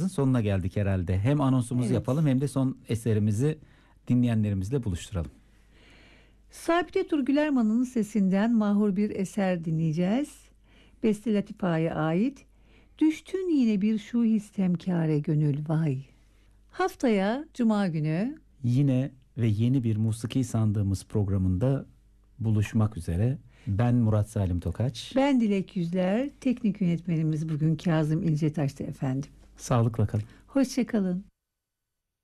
sonuna geldik herhalde. Hem anonsumuzu Evet. yapalım hem de son eserimizi dinleyenlerimizle buluşturalım. Sabite Tur Gülerman'ın sesinden mahur bir eser dinleyeceğiz. Beste Latifa'ya ait. Düştün yine bir şu histemkâre gönül vay. Haftaya Cuma günü Yine ve yeni bir musiki sandığımız programında buluşmak üzere. Ben Murat Salim Tokaç. ben Dilek Yüzler, teknik yönetmenimiz bugün Kazım İncetaş'tı efendim. Sağlıkla kalın. Hoşça kalın.